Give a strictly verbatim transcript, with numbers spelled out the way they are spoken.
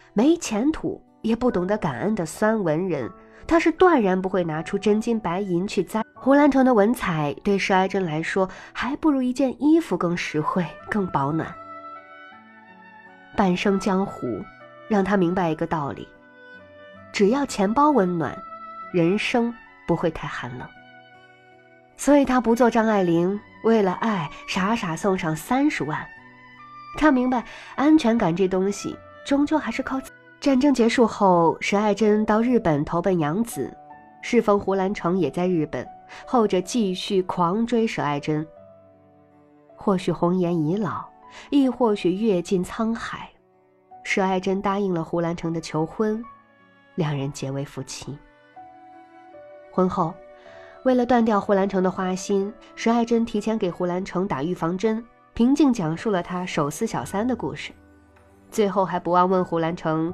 没前途也不懂得感恩的酸文人，他是断然不会拿出真金白银去栽。胡兰成的文采对佘爱珍来说，还不如一件衣服更实惠、更保暖。半生江湖，让他明白一个道理：只要钱包温暖，人生不会太寒冷。所以他不做张爱玲，为了爱傻傻送上三十万。他明白安全感这东西终究还是靠自己。战争结束后，佘爱珍到日本投奔养子，适逢胡兰成也在日本，后者继续狂追佘爱珍。或许红颜已老，亦或许阅尽沧海，佘爱珍答应了胡兰成的求婚，两人结为夫妻。婚后，为了断掉胡兰成的花心，佘爱珍提前给胡兰成打预防针，平静讲述了他手撕小三的故事，最后还不忘问胡兰成